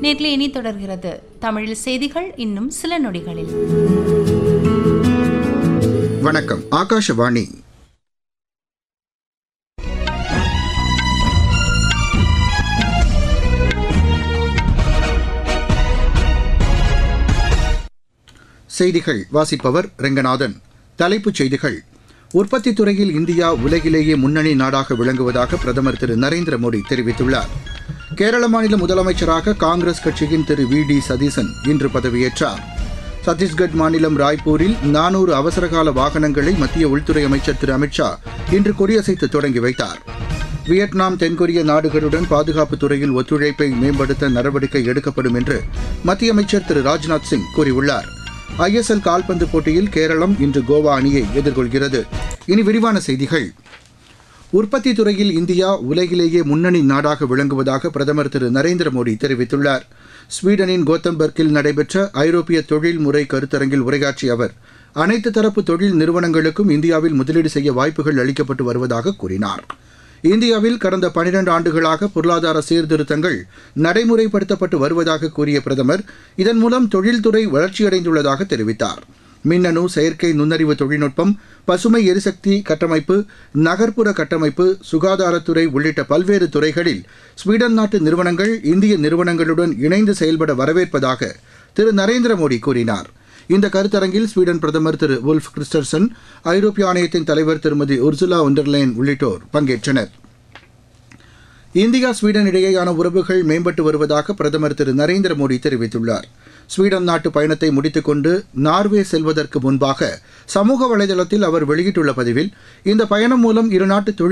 நேற்று இனி தொடர்கிறது தமிழில் செய்திகள் இன்னும் சில நொடிகளில். வணக்கம், ஆகாஷவாணி. செய்திகள் வாசிப்பவர் ரெங்கநாதன். தலைப்புச் செய்திகள்: உற்பத்தித் துறையில் இந்தியா உலகிலேயே முன்னணி நாடாக விளங்குவதாக பிரதமர் திரு நரேந்திர மோடி தெரிவித்துள்ளார். கேரள மாநில முதலமைச்சராக காங்கிரஸ் கட்சியின் திரு வி.டி. சதீசன் இன்று பதவியேற்றார். சத்தீஸ்கட் மாநிலம் ராய்ப்பூரில் 400 அவசரகால வாகனங்களை மத்திய உள்துறை அமைச்சர் திரு அமித்ஷா இன்று கொடியசைத்து தொடங்கி வைத்தார். வியட்நாம், தென்கொரிய நாடுகளுடன் பாதுகாப்புத் துறையில் ஒத்துழைப்பை மேம்படுத்த நடவடிக்கை எடுக்கப்படும் என்று மத்திய அமைச்சர் திரு ராஜ்நாத் சிங் கூறியுள்ளார். ISL கால்பந்து போட்டியில் கேரளம் இன்று கோவா அணியை எதிர்கொள்கிறது. இனி விரிவான செய்திகள். உற்பத்தித் துறையில் இந்தியா உலகிலேயே முன்னணி நாடாக விளங்குவதாக பிரதமர் திரு நரேந்திர மோடி தெரிவித்துள்ளார். ஸ்வீடனின் கோத்தம்பர்க்கில் நடைபெற்ற ஐரோப்பிய தொழில்முறை கருத்தரங்கில் உரையாற்றிய அவர், அனைத்து தரப்பு தொழில் நிறுவனங்களுக்கும் இந்தியாவில் முதலீடு செய்ய வாய்ப்புகள் அளிக்கப்பட்டு வருவதாக கூறினார். இந்தியாவில் கடந்த 12 ஆண்டுகளாக பொருளாதார சீர்திருத்தங்கள் நடைமுறைப்படுத்தப்பட்டு வருவதாக கூறிய பிரதமர், இதன் மூலம் தொழில்துறை வளர்ச்சியடைந்துள்ளதாக தெரிவித்தார். மின்னணு, செயற்கை நுண்ணறிவு தொழில்நுட்பம், பசுமை எரிசக்தி கட்டமைப்பு, நகர்ப்புற கட்டமைப்பு, சுகாதாரத்துறை உள்ளிட்ட பல்வேறு துறைகளில் ஸ்வீடன் நாட்டு நிறுவனங்கள் இந்திய நிறுவனங்களுடன் இணைந்து செயல்பட வரவேற்பதாக திரு நரேந்திர மோடி கூறினார். இந்த கருத்தரங்கில் ஸ்வீடன் பிரதமர் திரு உல்ஃப் கிறிஸ்டர்சன், ஐரோப்பிய ஆணையத்தின் தலைவர் திருமதி உர்சுலா ஒண்டர்லைன் உள்ளிட்டோர் பங்கேற்றனர். இந்தியா ஸ்வீடன் இடையேயான உறவுகள் மேம்பட்டு வருவதாக பிரதமர் திரு நரேந்திர மோடி தெரிவித்துள்ளார். ஸ்வீடன் நாட்டு பயணத்தை முடித்துக் கொண்டு நார்வே செல்வதற்கு முன்பாக சமூக வலைதளத்தில் அவர் வெளியிட்டுள்ள பதிவில், இந்த பயணம் மூலம் இருநாட்டு